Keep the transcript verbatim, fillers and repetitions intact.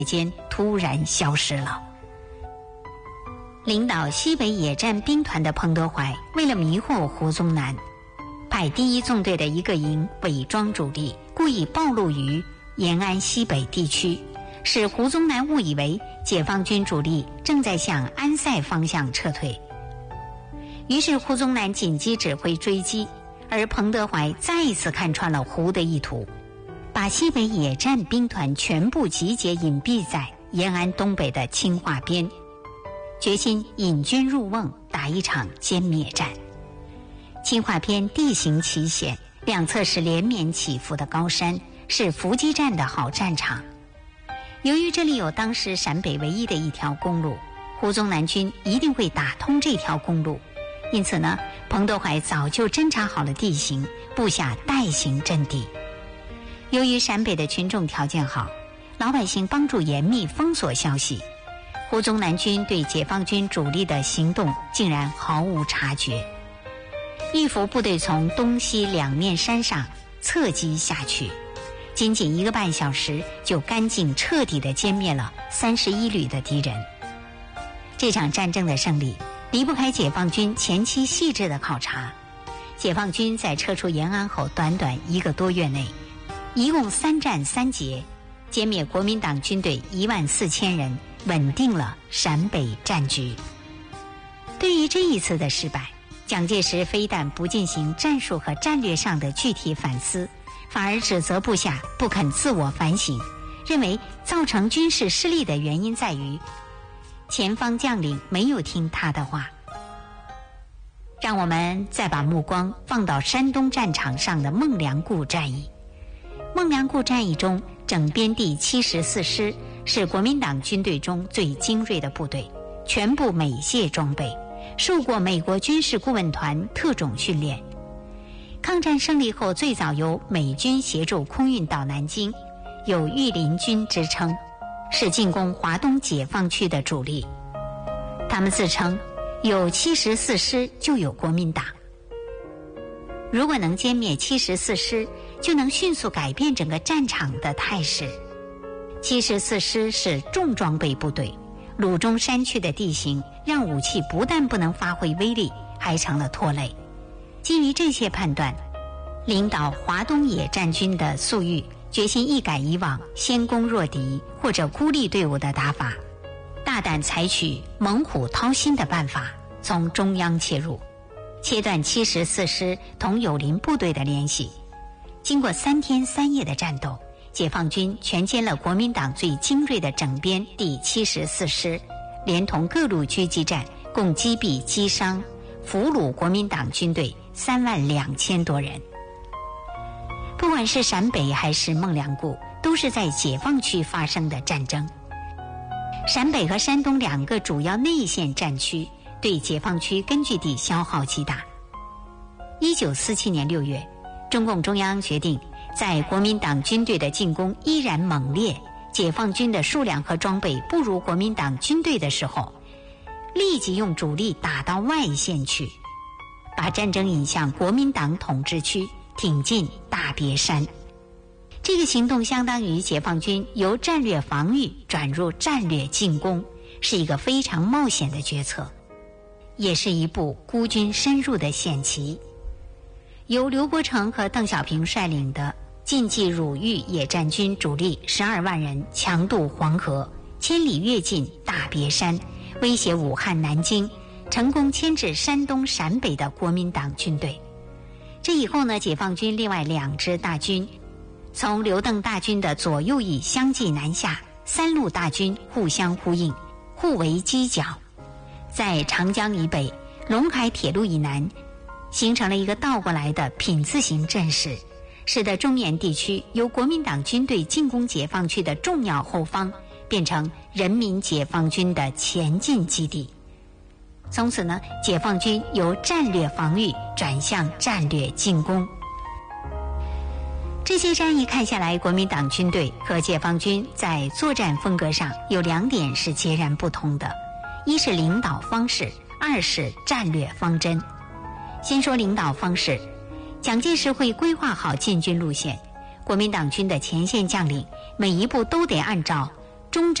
间突然消失了。领导西北野战兵团的彭德怀为了迷惑胡宗南，派第一纵队的一个营伪装主力，故意暴露于延安西北地区，使胡宗南误以为解放军主力正在向安塞方向撤退。于是胡宗南紧急指挥追击，而彭德怀再一次看穿了胡的意图，把西北野战兵团全部集结隐蔽在延安东北的清化边，决心引军入瓮，打一场歼灭战。清化边地形奇险，两侧是连绵起伏的高山，是伏击战的好战场。由于这里有当时陕北唯一的一条公路，胡宗南军一定会打通这条公路，因此呢，彭德怀早就侦察好了地形，布下待行阵地。由于陕北的群众条件好，老百姓帮助严密封锁消息，胡宗南军对解放军主力的行动竟然毫无察觉。一伏部队从东西两面山上侧击下去，仅仅一个半小时就干净彻底地歼灭了三十一旅的敌人。这场战争的胜利离不开解放军前期细致的考察。解放军在撤出延安后短短一个多月内，一共三战三捷，歼灭国民党军队一万四千人，稳定了陕北战局。对于这一次的失败，蒋介石非但不进行战术和战略上的具体反思，反而指责部下不肯自我反省，认为造成军事失利的原因在于前方将领没有听他的话。让我们再把目光放到山东战场上的孟良崮战役。孟良崮战役中，整编第七十四师是国民党军队中最精锐的部队，全部美械装备，受过美国军事顾问团特种训练。抗战胜利后，最早由美军协助空运到南京，有御林军之称，是进攻华东解放区的主力。他们自称有七十四师就有国民党。如果能歼灭七十四师，就能迅速改变整个战场的态势。七十四师是重装备部队，鲁中山区的地形让武器不但不能发挥威力，还成了拖累。基于这些判断，领导华东野战军的粟裕决心一改以往先攻弱敌或者孤立队伍的打法，大胆采取猛虎掏心的办法，从中央切入，切断七十四师同友邻部队的联系。经过三天三夜的战斗，解放军全歼了国民党最精锐的整编第七十四师，连同各路狙击战，共击毙击伤俘虏国民党军队三万两千多人。不管是陕北还是孟良崮，都是在解放区发生的战争。陕北和山东两个主要内线战区对解放区根据地消耗极大。一九四七年六月，中共中央决定，在国民党军队的进攻依然猛烈，解放军的数量和装备不如国民党军队的时候，立即用主力打到外线去，把战争引向国民党统治区，挺进大别山。这个行动相当于解放军由战略防御转入战略进攻，是一个非常冒险的决策，也是一部孤军深入的险棋。由刘伯承和邓小平率领的晋冀鲁豫野战军主力十二万人强渡黄河，千里跃进大别山，威胁武汉、南京，成功牵制山东、陕北的国民党军队。这以后呢，解放军另外两支大军从刘邓大军的左右翼相继南下，三路大军互相呼应，互为犄角，在长江以北、陇海铁路以南形成了一个倒过来的品字形阵势，使得中原地区由国民党军队进攻解放区的重要后方变成人民解放军的前进基地。从此呢，解放军由战略防御转向战略进攻。这些战役看下来，国民党军队和解放军在作战风格上有两点是截然不同的，一是领导方式，二是战略方针。先说领导方式，蒋介石会规划好进军路线，国民党军的前线将领每一步都得按照中